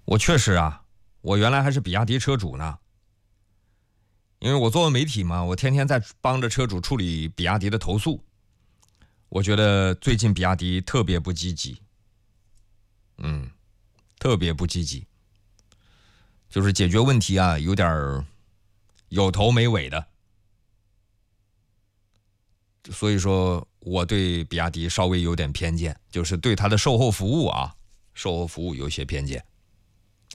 我确实啊，我原来还是比亚迪车主呢。因为我作为媒体嘛，我天天在帮着车主处理比亚迪的投诉。我觉得最近比亚迪特别不积极，特别不积极，就是解决问题啊，有点有头没尾的。所以说我对比亚迪稍微有点偏见，就是对它的售后服务啊，售后服务有些偏见。